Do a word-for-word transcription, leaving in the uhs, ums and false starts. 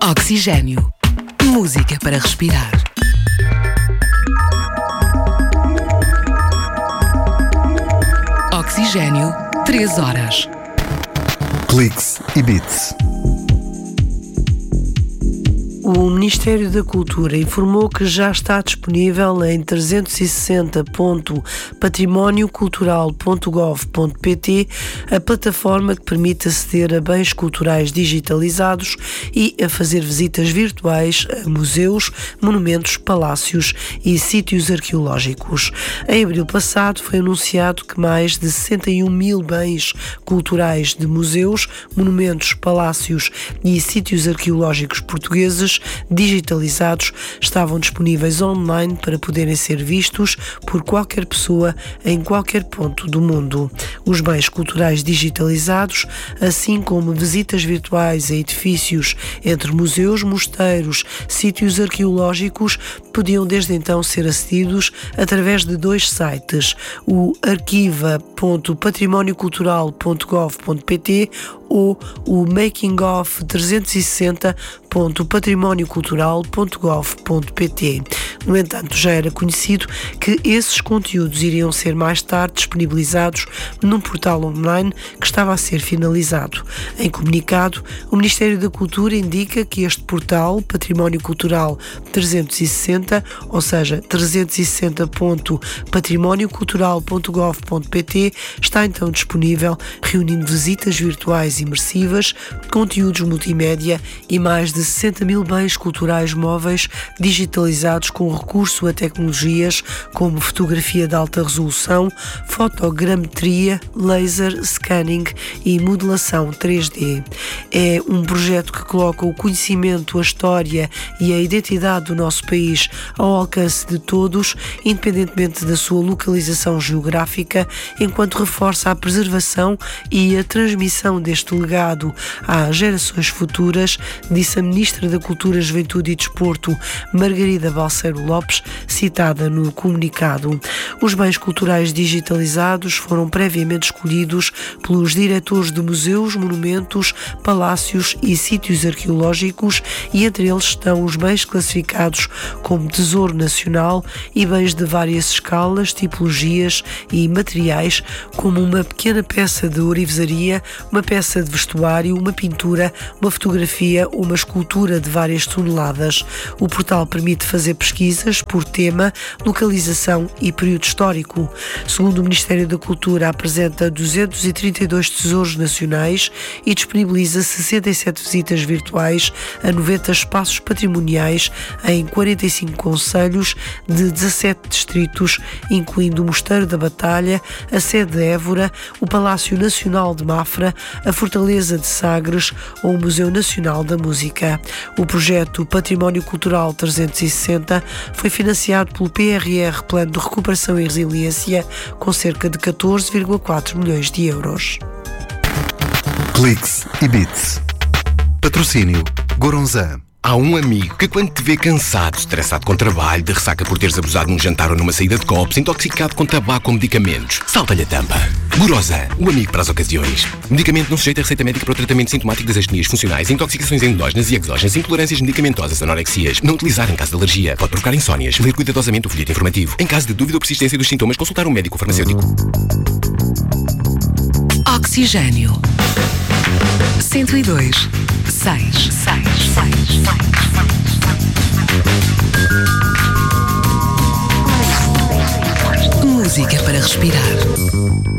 Oxigênio. Música para respirar. Oxigênio, três horas. Cliques e Beats. O Ministério da Cultura informou que já está disponível em trezentos e sessenta ponto património cultural ponto gov ponto pt a plataforma que permite aceder a bens culturais digitalizados e a fazer visitas virtuais a museus, monumentos, palácios e sítios arqueológicos. Em abril passado foi anunciado que mais de sessenta e um mil bens culturais de museus, monumentos, palácios e sítios arqueológicos portugueses digitalizados estavam disponíveis online para poderem ser vistos por qualquer pessoa em qualquer ponto do mundo. Os bens culturais digitalizados, assim como visitas virtuais a edifícios entre museus, mosteiros, sítios arqueológicos, podiam desde então ser acedidos através de dois sites, o arquiva ponto património cultural ponto gov ponto pt ou o makingof trezentos e sessenta ponto património cultural ponto gov ponto pt. No entanto, já era conhecido que esses conteúdos iriam ser mais tarde disponibilizados num portal online que estava a ser finalizado. Em comunicado, o Ministério da Cultura indica que este portal, Património Cultural trezentos e sessenta, ou seja, trezentos e sessenta ponto património cultural ponto gov ponto pt, está então disponível, reunindo visitas virtuais imersivas, conteúdos multimédia e mais de sessenta mil bens culturais móveis digitalizados com recurso a tecnologias como fotografia de alta resolução, fotogrametria, laser, scanning e modelação três D. É um projeto que coloca o conhecimento, a história e a identidade do nosso país ao alcance de todos, independentemente da sua localização geográfica, enquanto reforça a preservação e a transmissão deste legado às gerações futuras, disse a Ministra da Cultura, Juventude e Desporto, Margarida Balseiro Lopes, citada no comunicado. Os bens culturais digitalizados foram previamente escolhidos pelos diretores de museus, monumentos, palácios e sítios arqueológicos e entre eles estão os bens classificados como Tesouro Nacional e bens de várias escalas, tipologias e materiais, como uma pequena peça de ourivesaria, uma peça de vestuário, uma pintura, uma fotografia ou uma escultura de várias toneladas. O portal permite fazer pesquisas por tema, localização e período histórico. Segundo o Ministério da Cultura, apresenta duzentos e trinta e dois tesouros nacionais e disponibiliza sessenta e sete visitas virtuais a noventa espaços patrimoniais em quarenta e cinco concelhos de dezassete distritos, incluindo o Mosteiro da Batalha, a sede de Évora, o Palácio Nacional de Mafra, a Fortaleza de Sagres ou o Museu Nacional da Música. O projeto Património Cultural trezentos e sessenta foi financiado pelo P R R, Plano de Recuperação e Resiliência, com cerca de catorze vírgula quatro milhões de euros. Cliques e Beats. Patrocínio Goronzan. Há um amigo que quando te vê cansado, estressado com trabalho, de ressaca por teres abusado num jantar ou numa saída de copos, intoxicado com tabaco ou medicamentos, salta-lhe a tampa. Gorosan, o amigo para as ocasiões. Medicamento não sujeito a receita médica para o tratamento sintomático das astenias funcionais, intoxicações endógenas e exógenas, intolerâncias medicamentosas, anorexias. Não utilizar em caso de alergia. Pode provocar insónias. Ler cuidadosamente o folheto informativo. Em caso de dúvida ou persistência dos sintomas, consultar um médico ou farmacêutico. Oxigênio. cento e dois, seis, seis, seis, Música para respirar.